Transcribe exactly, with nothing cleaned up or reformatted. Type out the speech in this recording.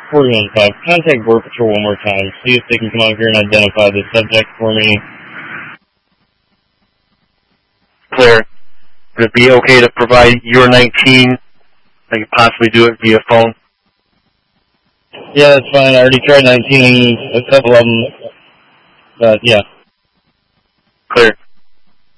forty-one five, contact Border Patrol one more time. See if they can come out here and identify the subject for me. Clear. Would it be okay to provide your nineteen? I could possibly do it via phone. Yeah, that's fine. I already tried nineteen, a couple of them. But, yeah. Clear.